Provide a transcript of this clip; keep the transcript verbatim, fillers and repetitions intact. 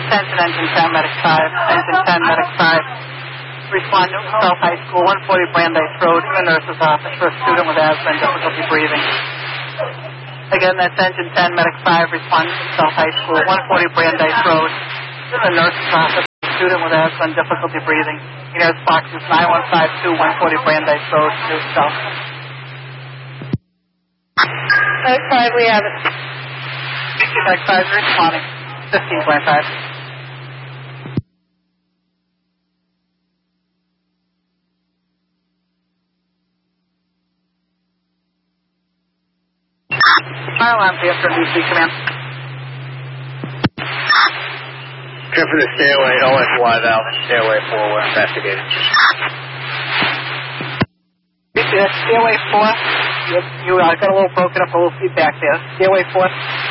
Attention, Engine ten, Medic five. Engine ten, Medic five. Respond to South High School, one forty Brandeis Road, in the nurse's office for a student with asthma and difficulty breathing. Again, that's Engine ten, Medic five. Respond to South High School, one forty Brandeis Road, in the nurse's office for a student with asthma and difficulty breathing. Here's boxes nine one five two, one forty Brandeis Road, New South. Medic five, we have it. Medic five, responding. fifteen twenty-five. Fire alarm, P F W C, command. Trip for the stairway, O S Y valve, and stairway four, we're investigating. Stairway four, you, you uh, got a little broken up, a little feedback there. Stairway four.